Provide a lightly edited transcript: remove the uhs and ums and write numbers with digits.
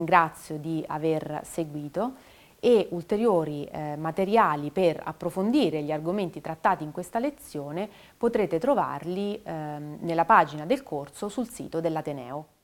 Ringrazio di aver seguito e ulteriori materiali per approfondire gli argomenti trattati in questa lezione potrete trovarli nella pagina del corso sul sito dell'Ateneo.